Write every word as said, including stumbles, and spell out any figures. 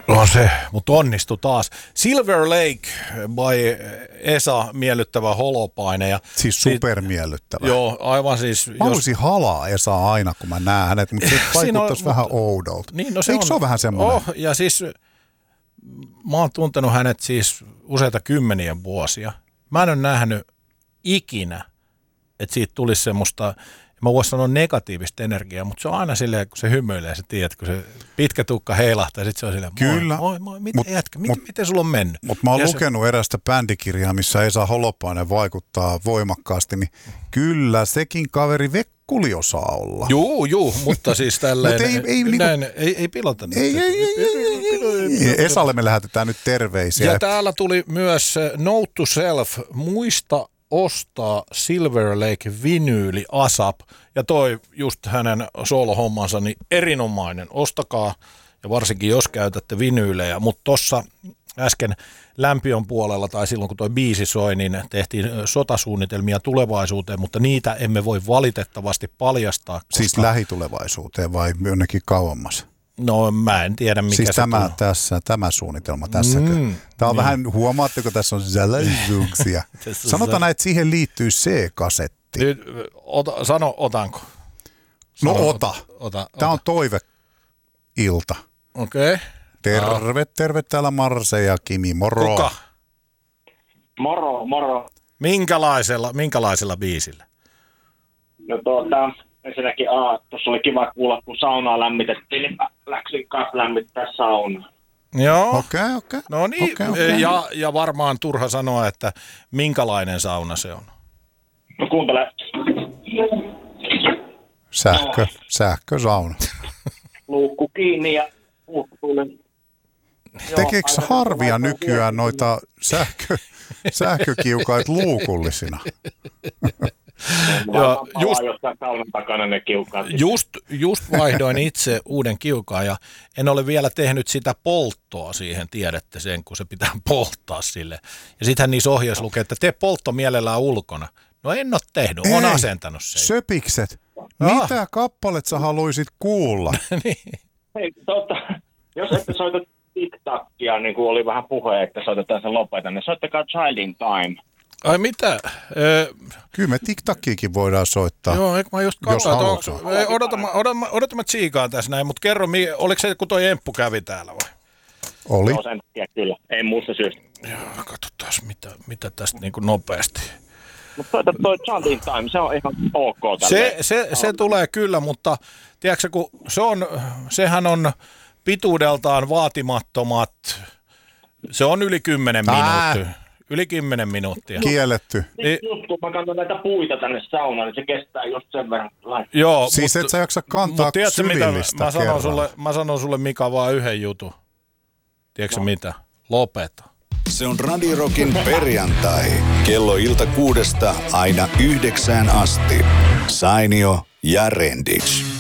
No se, mutta onnistui taas. Silver Lake by Esa, miellyttävä holopaine. Ja siis supermiellyttävä. Joo, aivan siis. Mä haluaisin jos... halaa Esaa aina, kun mä näen hänet, mutta se vaikuttaisi on, vähän mutta, oudolta. Niin, no se Eikö on, se ole vähän semmoinen? Oh, ja siis mä oon tuntenut hänet siis useita kymmeniä vuosia. Mä en ole nähnyt ikinä, että siitä tulisi semmoista, mä voisin sanoa negatiivista energiaa, mutta se on aina silleen, kun se hymyilee, sä tiedät, kun se pitkä tukka heilahtaa, ja sitten se on silleen, moi, Kyllä. moi, moi, miten mut, jätkä, miten, mut, miten sulla on mennyt? Mutta mä oon ja lukenut se... erästä bändikirjaa, missä Esa Holopainen vaikuttaa voimakkaasti, niin kyllä sekin kaveri Vekkuli osaa olla. Juu, juu, mutta siis tälleen, Mut ei, ei, näin, niinku... ei, ei pilata nyt. Ei, ei, ei, ei, ei, ei. Esalle me lähetetään nyt terveisiä. Ja täällä tuli myös Note to Self, muista ostaa Silver Lake vinyyli A S A P, ja toi just hänen soolohommansa, niin erinomainen, ostakaa, ja varsinkin jos käytätte vinyylejä, mutta tossa äsken Lämpiön puolella, tai silloin kun toi biisi soi, niin tehtiin sotasuunnitelmia tulevaisuuteen, mutta niitä emme voi valitettavasti paljastaa. Koska... Siis lähitulevaisuuteen vai jonnekin kauemmas? No mä en tiedä mikä siis se tämä, tässä, tämä suunnitelma tässäkö? Mm, Tämä on niin. Vähän, huomaatteko, tässä on salaisuuksia. Sanotaan näin, että siihen liittyy C-kasetti. Nyt, ota, sano, otanko? Sano, no ota. ota. ota Tämä on ota. toiveilta. Okei. Okay. Terve, ah. terve täällä Marse ja Kimi, moro. Kuka? Moro, moro. Minkälaisella, minkälaisella biisillä? No tuota, ensinnäkin A, tuossa oli kiva kuulla, kun saunaa lämmitettiin, niin läksin kanssa lämmittää saunaa. Joo. Okei, okay, okei. Okay. No niin, okay, okay. ja, ja varmaan turha sanoa, että minkälainen sauna se on. No kuuntele. Sähkö, no. sähkösauna. Luukku kiinni ja uuttuinen. Tekeekö harvia nykyään noita sähkö, sähkökiukaita luukullisina? Ja just, takana ne just, just vaihdoin itse uuden kiukaan ja en ole vielä tehnyt sitä polttoa siihen, tiedätte sen, kun se pitää polttaa sille. Ja sittenhän niissä ohjeissa lukee, että tee poltto mielellään ulkona. No en ole tehnyt, olen asentanut sen. Söpikset, ah. mitä kappalet sä haluaisit kuulla? niin. Hei, tota, jos ette soita TikTokia, niin kuin oli vähän puhe, että soitetaan sen lopetan, niin soittakaa Child in Time. Ai mitä? Öö, Kyllä me TikTokiakin voidaan soittaa. Joo, eikö mä just katsoin, odotan mä, odotan, odotan mä tsiikaan tässä näin, mutta kerro, oliko se kun toi Emppu kävi täällä vai? Oli. Joo, sen takia kyllä, ei muusta syystä. Joo, katsotaan mitä, mitä tästä niin kuin nopeasti. Mutta soita toi Child in Time, se on ihan ok tälle. Se, se, se tulee kyllä, mutta tiedätkö, kun se on, sehän on pituudeltaan vaatimattomat, se on yli kymmenen minuuttia. Yli kymmenen minuuttia. Kielletty. Niin, just kun mä kannan näitä puita tänne saunaan, niin se kestää just sen verran. Joo, siis mut, et sä jaksa kantaa syvillistä mä sanon, sulle, mä sanon sulle, Mika, vaan yhden jutun. Tiedätkö no. mitä? Lopeta. Se on Radio Rockin perjantai. Kello ilta kuudesta aina yhdeksään asti. Sainio ja Rendix.